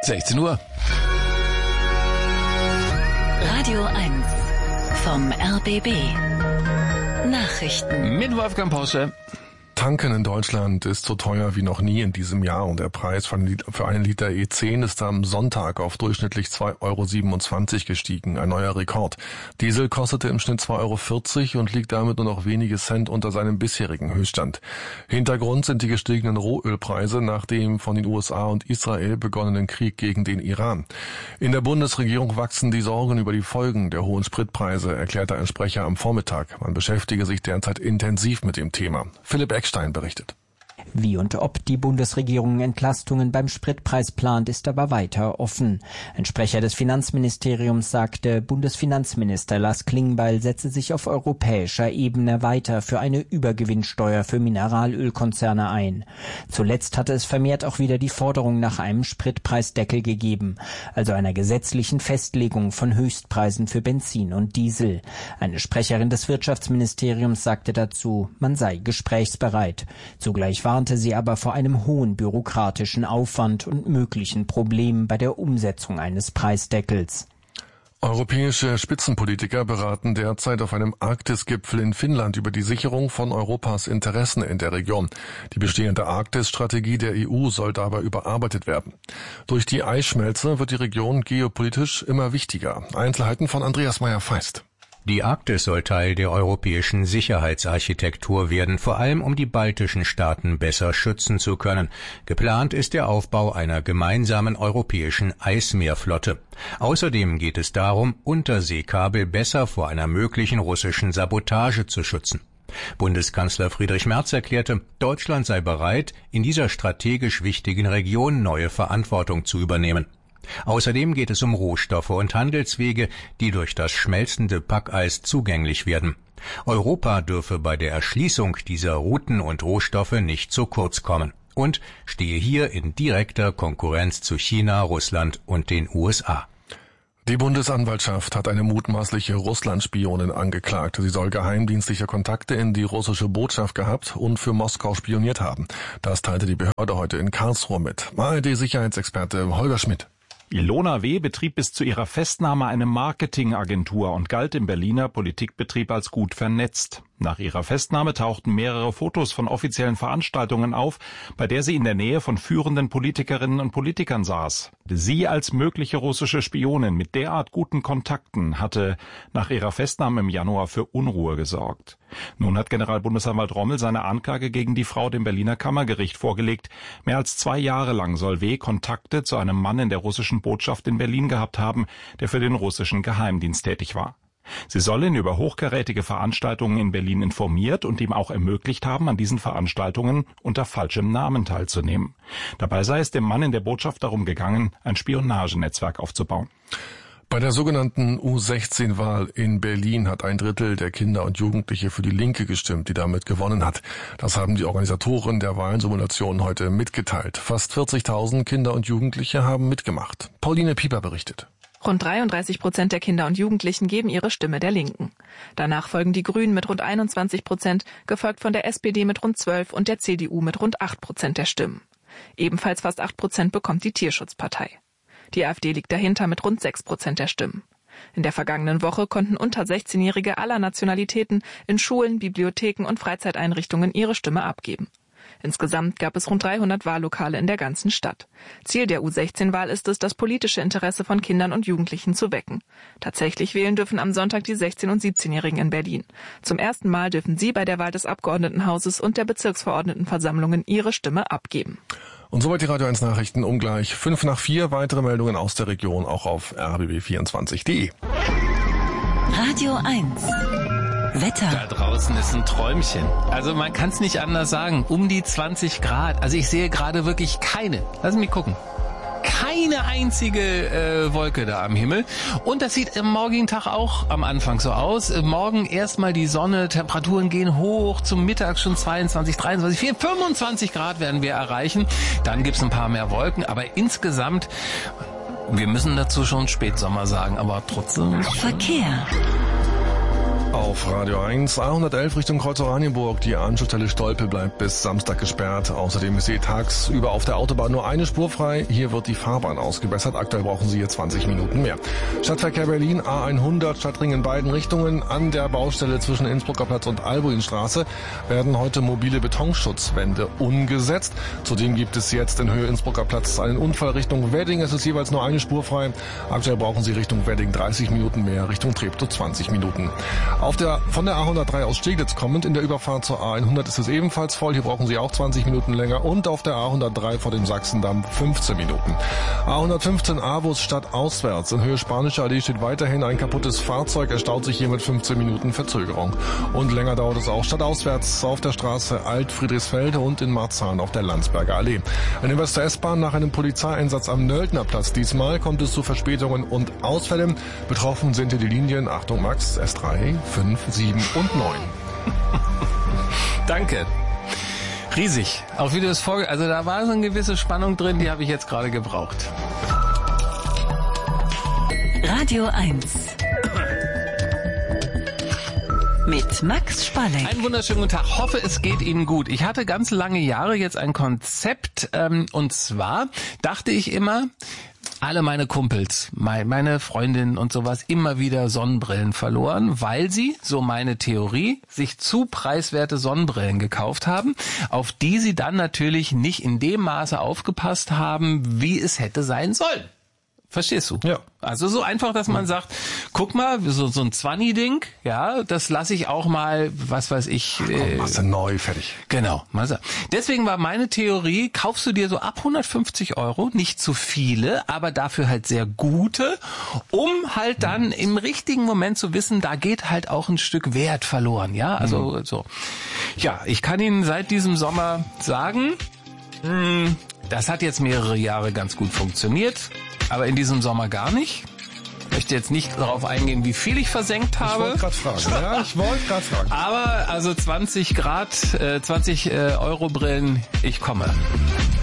16 Uhr. Radio 1 vom RBB. Nachrichten. Mit Wolfgang Porsche. Tanken in Deutschland ist so teuer wie noch nie in diesem Jahr und der Preis für einen Liter E10 ist am Sonntag auf durchschnittlich 2,27 € gestiegen, ein neuer Rekord. Diesel kostete im Schnitt 2,40 € und liegt damit nur noch wenige Cent unter seinem bisherigen Höchststand. Hintergrund sind die gestiegenen Rohölpreise nach dem von den USA und Israel begonnenen Krieg gegen den Iran. In der Bundesregierung wachsen die Sorgen über die Folgen der hohen Spritpreise, erklärte ein Sprecher am Vormittag. Man beschäftige sich derzeit intensiv mit dem Thema. Philipp Eckstein berichtet. Wie und ob die Bundesregierung Entlastungen beim Spritpreis plant, ist aber weiter offen. Ein Sprecher des Finanzministeriums sagte, Bundesfinanzminister Lars Klingbeil setze sich auf europäischer Ebene weiter für eine Übergewinnsteuer für Mineralölkonzerne ein. Zuletzt hatte es vermehrt auch wieder die Forderung nach einem Spritpreisdeckel gegeben, also einer gesetzlichen Festlegung von Höchstpreisen für Benzin und Diesel. Eine Sprecherin des Wirtschaftsministeriums sagte dazu, man sei gesprächsbereit. Zugleich warnte sie aber vor einem hohen bürokratischen Aufwand und möglichen Problemen bei der Umsetzung eines Preisdeckels. Europäische Spitzenpolitiker beraten derzeit auf einem Arktis-Gipfel in Finnland über die Sicherung von Europas Interessen in der Region. Die bestehende Arktis-Strategie der EU soll dabei überarbeitet werden. Durch die Eisschmelze wird die Region geopolitisch immer wichtiger. Einzelheiten von Andreas Meyer-Feist. Die Arktis soll Teil der europäischen Sicherheitsarchitektur werden, vor allem um die baltischen Staaten besser schützen zu können. Geplant ist der Aufbau einer gemeinsamen europäischen Eismeerflotte. Außerdem geht es darum, Unterseekabel besser vor einer möglichen russischen Sabotage zu schützen. Bundeskanzler Friedrich Merz erklärte, Deutschland sei bereit, in dieser strategisch wichtigen Region neue Verantwortung zu übernehmen. Außerdem geht es um Rohstoffe und Handelswege, die durch das schmelzende Packeis zugänglich werden. Europa dürfe bei der Erschließung dieser Routen und Rohstoffe nicht zu kurz kommen und stehe hier in direkter Konkurrenz zu China, Russland und den USA. Die Bundesanwaltschaft hat eine mutmaßliche Russland-Spionin angeklagt. Sie soll geheimdienstliche Kontakte in die russische Botschaft gehabt und für Moskau spioniert haben. Das teilte die Behörde heute in Karlsruhe mit. ARD-Sicherheitsexperte Holger Schmidt. Ilona W. betrieb bis zu ihrer Festnahme eine Marketingagentur und galt im Berliner Politikbetrieb als gut vernetzt. Nach ihrer Festnahme tauchten mehrere Fotos von offiziellen Veranstaltungen auf, bei der sie in der Nähe von führenden Politikerinnen und Politikern saß. Sie als mögliche russische Spionin mit derart guten Kontakten hatte nach ihrer Festnahme im Januar für Unruhe gesorgt. Nun hat Generalbundesanwalt Rommel seine Anklage gegen die Frau dem Berliner Kammergericht vorgelegt. Mehr als 2 Jahre lang soll W. Kontakte zu einem Mann in der russischen Botschaft in Berlin gehabt haben, der für den russischen Geheimdienst tätig war. Sie soll ihn über hochkarätige Veranstaltungen in Berlin informiert und ihm auch ermöglicht haben, an diesen Veranstaltungen unter falschem Namen teilzunehmen. Dabei sei es dem Mann in der Botschaft darum gegangen, ein Spionagenetzwerk aufzubauen. Bei der sogenannten U16-Wahl in Berlin hat 1/3 der Kinder und Jugendliche für die Linke gestimmt, die damit gewonnen hat. Das haben die Organisatoren der Wahlsimulation heute mitgeteilt. Fast 40.000 Kinder und Jugendliche haben mitgemacht. Pauline Pieper berichtet. Rund 33% der Kinder und Jugendlichen geben ihre Stimme der Linken. Danach folgen die Grünen mit rund 21%, gefolgt von der SPD mit rund 12% und der CDU mit rund 8% der Stimmen. Ebenfalls fast 8% bekommt die Tierschutzpartei. Die AfD liegt dahinter mit rund 6% der Stimmen. In der vergangenen Woche konnten unter 16-Jährige aller Nationalitäten in Schulen, Bibliotheken und Freizeiteinrichtungen ihre Stimme abgeben. Insgesamt gab es rund 300 Wahllokale in der ganzen Stadt. Ziel der U16-Wahl ist es, das politische Interesse von Kindern und Jugendlichen zu wecken. Tatsächlich wählen dürfen am Sonntag die 16- und 17-Jährigen in Berlin. Zum ersten Mal dürfen sie bei der Wahl des Abgeordnetenhauses und der Bezirksverordnetenversammlungen ihre Stimme abgeben. Und soweit die Radio 1 Nachrichten um gleich 5:04. Weitere Meldungen aus der Region auch auf rbb24.de. Radio 1. Wetter. Da draußen ist ein Träumchen. Also man kann es nicht anders sagen. Um die 20 Grad. Also ich sehe gerade wirklich keine. Lass mich gucken. Keine einzige Wolke da am Himmel. Und das sieht am morgigen Tag auch am Anfang so aus. Morgen erstmal die Sonne, Temperaturen gehen hoch, zum Mittag schon 22, 23, 24, 25 Grad werden wir erreichen. Dann gibt's ein paar mehr Wolken, aber insgesamt, wir müssen dazu schon Spätsommer sagen, aber trotzdem... Verkehr. Auf Radio 1, A111 Richtung Kreuz-Oranienburg. Die Anschlussstelle Stolpe bleibt bis Samstag gesperrt. Außerdem ist tagsüber auf der Autobahn nur eine Spur frei. Hier wird die Fahrbahn ausgebessert. Aktuell brauchen Sie hier 20 Minuten mehr. Stadtverkehr Berlin, A100, Stadtring in beiden Richtungen. An der Baustelle zwischen Innsbrucker Platz und Albuinstraße werden heute mobile Betonschutzwände umgesetzt. Zudem gibt es jetzt in Höhe Innsbrucker Platz einen Unfall Richtung Wedding. Es ist jeweils nur eine Spur frei. Aktuell brauchen Sie Richtung Wedding 30 Minuten mehr, Richtung Treptow 20 Minuten. Von der A103 aus Steglitz kommend in der Überfahrt zur A100 ist es ebenfalls voll. Hier brauchen Sie auch 20 Minuten länger. Und auf der A103 vor dem Sachsendamm 15 Minuten. A115 Avus stadtauswärts. In Höhe Spanische Allee steht weiterhin ein kaputtes Fahrzeug. Er staut sich hier mit 15 Minuten Verzögerung. Und länger dauert es auch stadtauswärts auf der Straße Alt-Friedrichsfelde und in Marzahn auf der Landsberger Allee. In der Wester S-Bahn nach einem Polizeieinsatz am Nöldnerplatz. Diesmal kommt es zu Verspätungen und Ausfällen. Betroffen sind hier die Linien, Achtung Max, S3, 5, 7 und 9. Danke. Riesig. Auch wie du es also da war so eine gewisse Spannung drin, die habe ich jetzt gerade gebraucht. Radio 1. Mit Max Spalleck. Einen wunderschönen guten Tag. Hoffe, es geht Ihnen gut. Ich hatte ganz lange Jahre jetzt ein Konzept, und zwar dachte ich immer, alle meine Kumpels, meine Freundinnen und sowas, immer wieder Sonnenbrillen verloren, weil sie, so meine Theorie, sich zu preiswerte Sonnenbrillen gekauft haben, auf die sie dann natürlich nicht in dem Maße aufgepasst haben, wie es hätte sein sollen. Verstehst du? Ja. Also so einfach, dass man sagt, guck mal, so ein 20-Ding, ja, das lasse ich auch mal, was weiß ich. Machst du neu, fertig. Genau. Deswegen war meine Theorie, kaufst du dir so ab 150 €, nicht zu viele, aber dafür halt sehr gute, um halt dann im richtigen Moment zu wissen, da geht halt auch ein Stück Wert verloren, ja, also so. Ja, ich kann Ihnen seit diesem Sommer sagen, das hat jetzt mehrere Jahre ganz gut funktioniert. Aber in diesem Sommer gar nicht. Ich möchte jetzt nicht darauf eingehen, wie viel ich versenkt habe. Ich wollte gerade fragen. Aber also 20 € Brillen, ich komme.